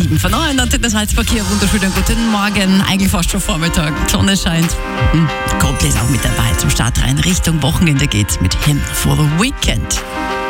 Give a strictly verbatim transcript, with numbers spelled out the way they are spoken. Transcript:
Minuten von neun. Und der Salzverkehr, wunderschönen guten Morgen. Eigentlich fast schon Vormittag. Die Sonne scheint. Hm. Coldplay ist auch mit dabei zum Start rein. Richtung Wochenende geht's mit Him for the Weekend.